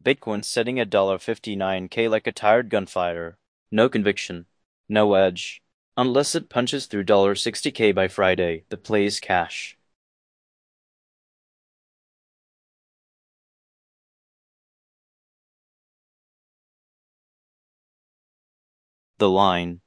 Bitcoin setting at $59K like a tired gunfighter. No conviction. No edge. Unless it punches through $60K by Friday, the play's cash. The line.